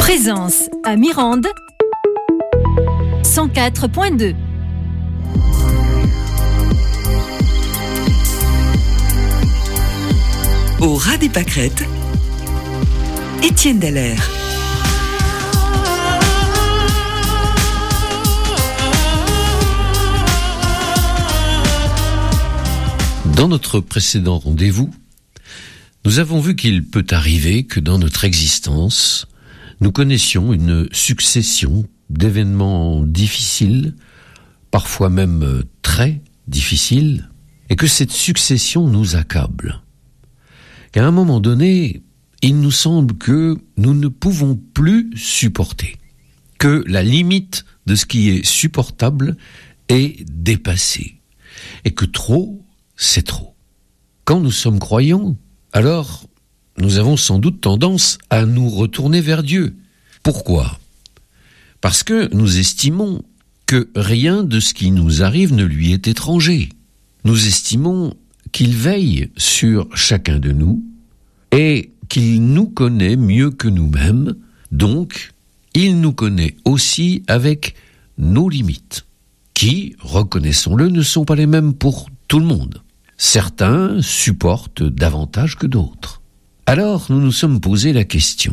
Présence à Mirande 104.2. Au ras des pâquerettes, Étienne Dallaire. Dans notre précédent rendez-vous, nous avons vu qu'il peut arriver que dans notre existence, nous connaissions une succession d'événements difficiles, parfois même très difficiles, et que cette succession nous accable. Qu'à un moment donné, il nous semble que nous ne pouvons plus supporter, que la limite de ce qui est supportable est dépassée, et que trop, c'est trop. Quand nous sommes croyants, alors nous avons sans doute tendance à nous retourner vers Dieu. Pourquoi ? Parce que nous estimons que rien de ce qui nous arrive ne lui est étranger. Nous estimons qu'il veille sur chacun de nous et qu'il nous connaît mieux que nous-mêmes, donc il nous connaît aussi avec nos limites, qui, reconnaissons-le, ne sont pas les mêmes pour tout le monde. Certains supportent davantage que d'autres. Alors nous nous sommes posé la question.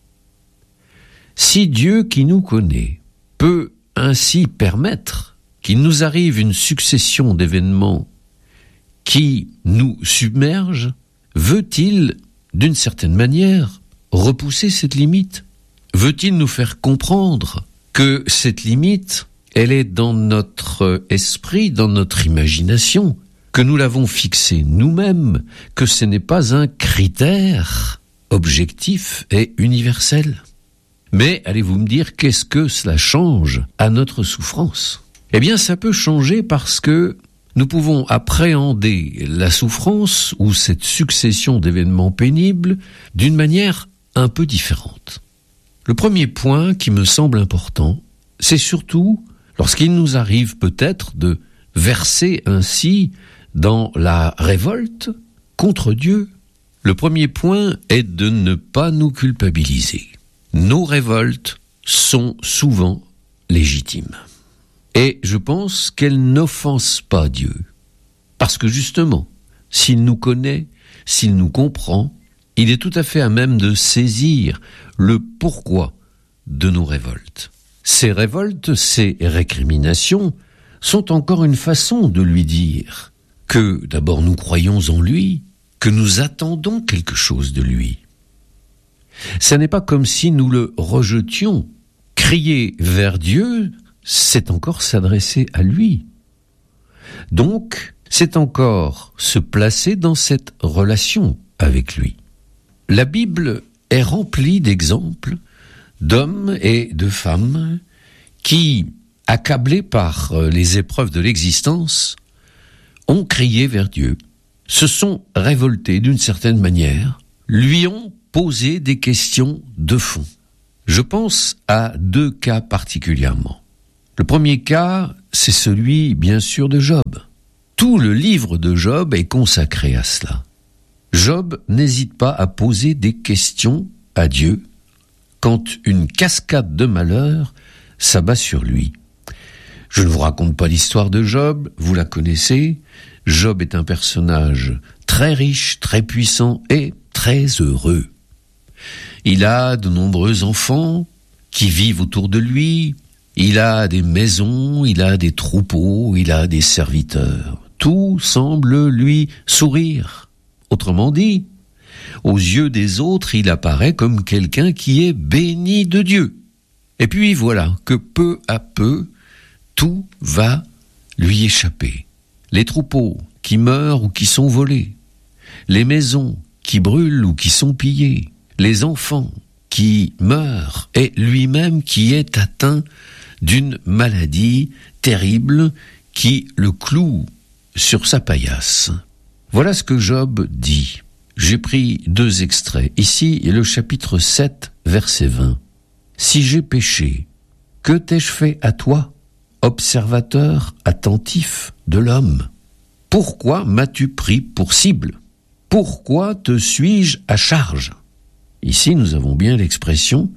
Si Dieu qui nous connaît peut ainsi permettre qu'il nous arrive une succession d'événements qui nous submergent, veut-il, d'une certaine manière, repousser cette limite ? Veut-il nous faire comprendre que cette limite, elle est dans notre esprit, dans notre imagination, que nous l'avons fixée nous-mêmes, que ce n'est pas un critère objectif et universel ? Mais allez-vous me dire, qu'est-ce que cela change à notre souffrance ? Eh bien, ça peut changer parce que nous pouvons appréhender la souffrance ou cette succession d'événements pénibles d'une manière un peu différente. Le premier point qui me semble important, c'est surtout lorsqu'il nous arrive peut-être de verser ainsi dans la révolte contre Dieu. Le premier point est de ne pas nous culpabiliser. Nos révoltes sont souvent légitimes. Et je pense qu'elles n'offensent pas Dieu. Parce que justement, s'il nous connaît, s'il nous comprend, il est tout à fait à même de saisir le pourquoi de nos révoltes. Ces révoltes, ces récriminations, sont encore une façon de lui dire que d'abord nous croyons en lui, que nous attendons quelque chose de lui. Ce n'est pas comme si nous le rejetions. Crier vers Dieu, c'est encore s'adresser à lui. Donc, c'est encore se placer dans cette relation avec lui. La Bible est remplie d'exemples d'hommes et de femmes qui, accablés par les épreuves de l'existence, ont crié vers Dieu, se sont révoltés d'une certaine manière, lui ont posé des questions de fond. Je pense à deux cas particulièrement. Le premier cas, c'est celui, bien sûr, de Job. Tout le livre de Job est consacré à cela. Job n'hésite pas à poser des questions à Dieu quand une cascade de malheurs s'abat sur lui. Je ne vous raconte pas l'histoire de Job, vous la connaissez. Job est un personnage très riche, très puissant et très heureux. Il a de nombreux enfants qui vivent autour de lui. Il a des maisons, il a des troupeaux, il a des serviteurs. Tout semble lui sourire. Autrement dit, aux yeux des autres, il apparaît comme quelqu'un qui est béni de Dieu. Et puis voilà que peu à peu, tout va lui échapper. Les troupeaux qui meurent ou qui sont volés, les maisons qui brûlent ou qui sont pillées, les enfants qui meurent et lui-même qui est atteint d'une maladie terrible qui le cloue sur sa paillasse. Voilà ce que Job dit. J'ai pris 2 extraits. Ici, le chapitre 7, verset 20. « Si j'ai péché, que t'ai-je fait à toi, observateur attentif de l'homme ? Pourquoi m'as-tu pris pour cible ? Pourquoi te suis-je à charge ? » Ici, nous avons bien l'expression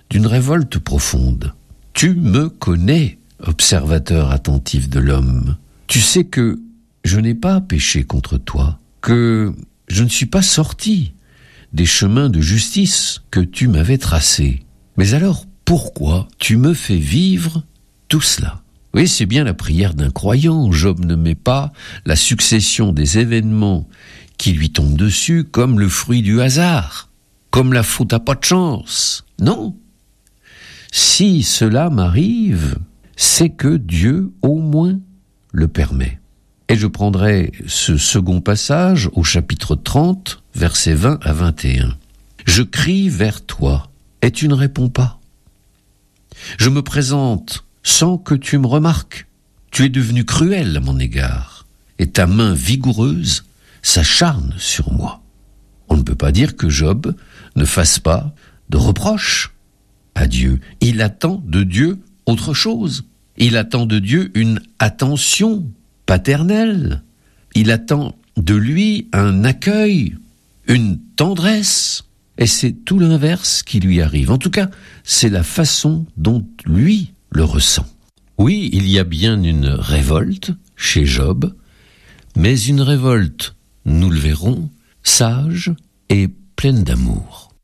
d'une révolte profonde. Tu me connais, observateur attentif de l'homme. Tu sais que je n'ai pas péché contre toi, que je ne suis pas sorti des chemins de justice que tu m'avais tracés. Mais alors, pourquoi tu me fais vivre tout cela ? Oui, c'est bien la prière d'un croyant. Job ne met pas la succession des événements qui lui tombent dessus comme le fruit du hasard, comme la faute à pas de chance. Non. Si cela m'arrive, c'est que Dieu, au moins, le permet. Et je prendrai ce second passage au chapitre 30, versets 20 à 21. Je crie vers toi, et tu ne réponds pas. Je me présente sans que tu me remarques. Tu es devenu cruel à mon égard, et ta main vigoureuse s'acharne sur moi. On ne peut pas dire que Job ne fasse pas de reproches à Dieu. Il attend de Dieu autre chose. Il attend de Dieu une attention paternelle. Il attend de lui un accueil, une tendresse. Et c'est tout l'inverse qui lui arrive. En tout cas, c'est la façon dont lui le ressent. Oui, il y a bien une révolte chez Job, mais une révolte, nous le verrons, sage et pleine d'amour.